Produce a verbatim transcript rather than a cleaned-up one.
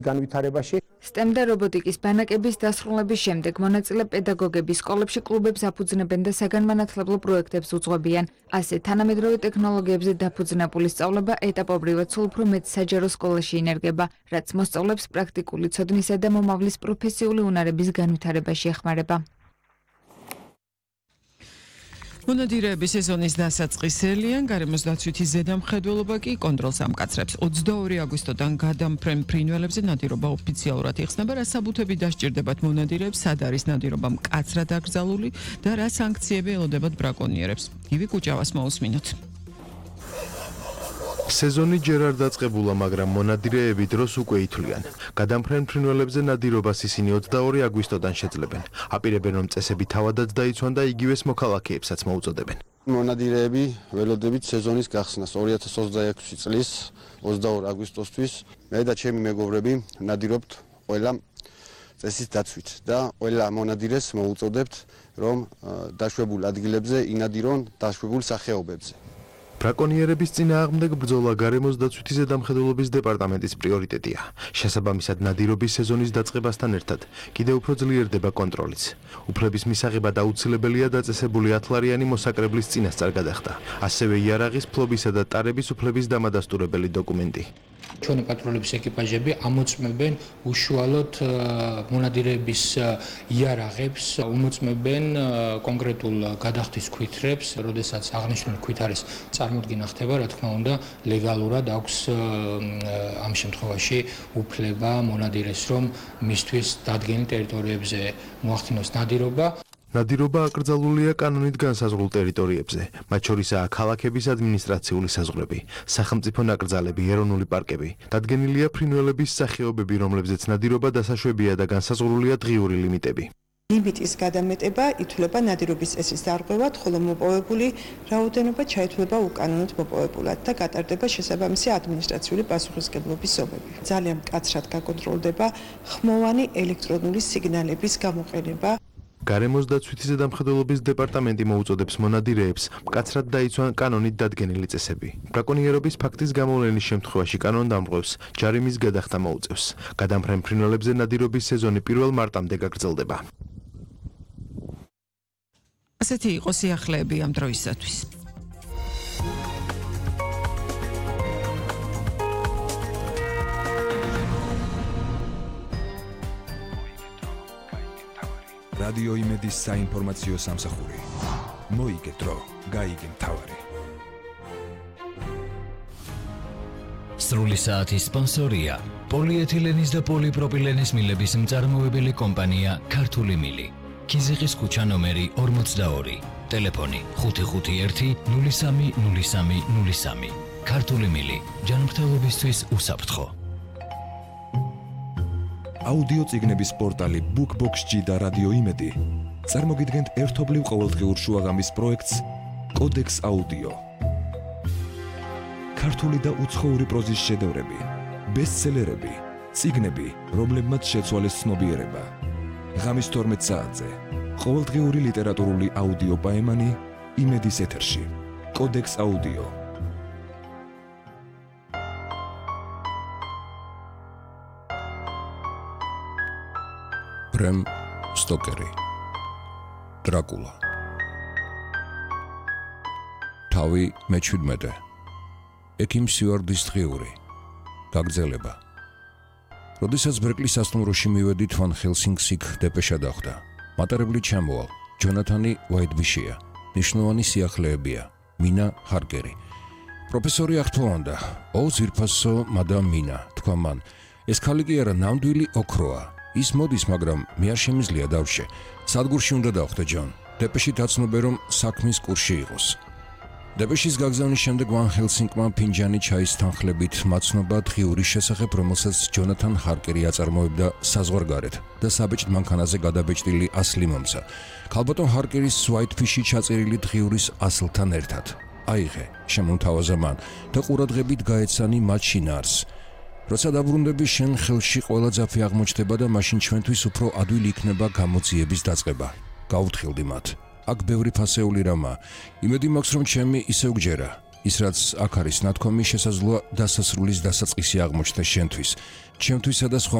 განვითარებაში STEM და რობოტიკის ბანაკების დასრულების შემდეგ მონაწილე პედაგოგები სკოლებში კლუბებს აფუძნებენ და საგანმანათლებლო პროექტებს უძღვებიან. ასე თანამედროვე ტექნოლოგიებზე დაფუძნებული სწავლება ეტაპობრივად სულ უფრო მეტ საჯარო სკოლაში ინერგება, რაც მოსწავლებს პრაქტიკული ცოდნისა და მომავლის პროფესიული უნარების განვითარებაში ეხმარება. მონადირეების სეზონის დასაწყისელიან გარემოს დაცვითი ზედამხედველობა კი კონტროლს ამკაცრებს. ოცდაორი აგვისტოდან გადამფრენ ფრინველებზე ნადირობა ოფიციალურად იხსნება, რა საბუთები დასჭირდებათ მონადირეებს, სად არის ნადირობა მკაცრად აკრძალული და რა სანქციები ელოდებათ ბრაკონიერებს. ივი კუჭავას მოусმინოთ. სეზონი ჯერ არ დაწყებულა, მაგრამ მონადირეები დროს უკვე ითვლიან. გადამფრენ ფრინველებზე ნადირობას ისინი ოცდაორი აგვისტოდან შეძლებენ. აპირებენ, რომ წესები თავადაც დაიცვან და იგივეს მოქალაქეებსაც მოუწოდებენ. მონადირეები ველოდებით სეზონის გახსნას ორი ათას ოცდაექვსი წლის ოცდაორი აგვისტოსთვის მე და ჩემი მეგობრები ნადირობთ ყველა წესის დაცვით და ყველა მონადირეს მოუწოდებთ, რომ დაშვებულ ადგილებზე ინადირონ დაშვებულ სახეობებზე. ბრაკონიერების წინააღმდეგ ბრძოლა გარემოს დაცვითი ზედამხედველობის დეპარტამენტის პრიორიტეტია. შესაბამისად, ნადირობის სეზონის დაწყებასთან ერთად კიდევ უფრო ძლიერდება კონტროლიც. უფლების მისაღებად აუცილებელია დაწესებული ათლარიანი მოსაკრებლის წინასწარ გადახდა. ასევე იარაღის ფლობისა და ტარების უფლების დამადასტურებელი დოკუმენტი. ჩვენი პატრულების ეკიპაჟები ამოწმებენ უშუალოდ მონადირეების იარაღებს, უმოწმებენ კონკრეტულ გადახდის ქვითრებს, როდესაც აღნიშნული ქვით არის წარმოდგენა ხდება, რა თქმა უნდა, ლეგალურად აქვს ამ შემთხვევაში უფლება მონადირეს, რომ მისთვის დადგენილ ტერიტორიებზე მოახდინოს ნადირობა. ნადირობა აკრძალულია კანონით განსაზღვრულ ტერიტორიებზე, მათ შორისაა ქალაქების ადმინისტრაციული საზღვრები, სახელმწიფო ნაკრძალები, ეროვნული პარკები. დადგენილია ფრინველების სახეობები, რომლებზეც ნადირობა დასაშვებია და განსაზღვრულია დღიური ლიმიტები. ლიმიტის გადამეტება ითვლება ნადირობის წესის დარღვევად, ხოლო მოპოვებული რაოდენობა ჩაითვლება უკანონოდ მოპოვებულად და გატარდება შესაბამისი ადმინისტრაციული პასუხისმგებლობის ზომები. ძალიან მკაცრად გაკონტროლდება ხმოვანი ელექტრონული სიგნალების გამოყენება. გარემოს დაცვითი ზედამხედველობის დეპარტამენტი მოუწოდებს მონადირეებს მკაცრად დაიცვან კანონით დადგენილი წესები. ბრაკონიერობის ფაქტის გამოვლენის შემთხვევაში კანონდამღვრევს ჯარიმის გადახდა მოუწევს. გადამფრენ ფრინველებზე ნადირობის სეზონი პირველ მარტამდე გაგრძელდება. ასეთი იყო სიახლეები ამ დროისათვის. რადიო იმედის საინფორმაციო სამსახური. მოიგე დრო, გაიგე მთავარი. სრული საათის სპონსორია პოლიეთილენის და პოლიპროპილენის მილების მწარმოებელი კომპანია ქართული მილი. ქიზიყის ქუჩა ნომერი ორმოცდაორი. ტელეფონი ხუთი ხუთი ერთი ნული სამი ნული სამი ნული სამი. ქართული მილი. ჯანმრთელობისთვის უსაფრთხო. აუდიო წიგნების პორტალი BookBox-G და რადიო იმედი წარმოგიდგენთ ერთობლივ ყოველდღიურ შუაღამის პროექტს კოდექს აუდიო. ქართული და უცხოური პროზის შედევრები, ბესტსელერები, წიგნები, რომლებმაც შეცვალეს ცნობიერება. ღამის თორმეტ საათზე ყოველდღიური ლიტერატურული აუდიო პაემანი იმედის ეთერში. კოდექს აუდიო. ბრემ სტოკერი. დრაკულა. თავი მეჩვიდმეტე. ექიმ სიوارდის დღიური. გაგრძელება. როდესაც ბრეკლის სასტუმროში მივედით ვან ჰელსინგსიკ დეპეშა დახვდა. მატარებლით ჩამოვალ. ჯონათანი ვაიტბიშია. ნიშნულოვანი სიახლეებია. მინა ჰარგერი. პროფესორი აღთხოვანდა. ო ზირფასო მადამ მინა, თქვა მან. ეს ქალი კი არა ნამდვილი ოქროა. ის მოდის, მაგრამ მე არ შემიძლია დავშე. სადგურში უნდა დავხვდე ჯონ. დეპეში დაცნობე, რომ საქმის კურსში იყოს. დეპეშის გაგზავნის შემდეგ ვან ჰელსინგმა ფინჯანი ჩაის თანხლებით მაცნობა დღიურის შესახებ, რომელსაც ჯონათან ჰარკერი აწარმოებდა საზღვარგარეთ და საბეჭდ მანქანაზე გადაბეჭდილი ასლი მომცა. ქალბატონ ჰარკერის ვაიტფიში ჩაწერილი დღიურის ასლთან ერთად. აიღე, შემომთავაზა მან და ყურადღებით გაეცანი მათ შინაარს. როცა დაბრუნდები, შენ ხელში ყველა ძაფი აღმოჩნდება და მაშინ ჩვენთვის უფრო ადვილი იქნება გამოძიების დაწყება. გაუთხილდი მათ. აქ ბევრი ფასეული რამა. იმედი მაქვს, რომ ჩემი ისევ გჯერა. ის რაც აქ არის ნათქვამი, შესაძლოა დასასრულის დასაწყისი აღმოჩნდეს შენთვის. ჩემთვისა და სხვა